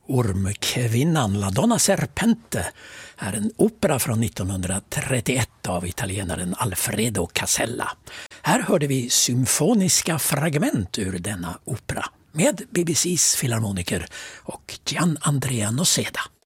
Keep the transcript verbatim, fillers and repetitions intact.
Ormkvinnan, La Donna Serpente, är en opera från nittonhundratrettioett av italienaren Alfredo Casella. Här hörde vi symfoniska fragment ur denna opera med B B C:s filharmoniker och Gian Andrea Noceda.